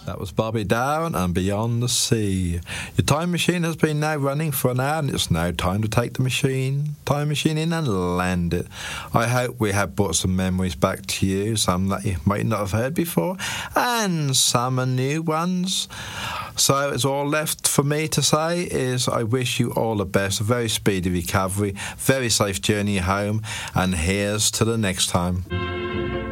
That was Bobby Darin and Beyond the Sea. Your time machine has been now running for an hour, and it's now time to take the time machine in and land it. I hope we have brought some memories back to you, some that you might not have heard before, and some are new ones. So it's all left for me to say is I wish you all the best, a very speedy recovery, very safe journey home, and here's to the next time.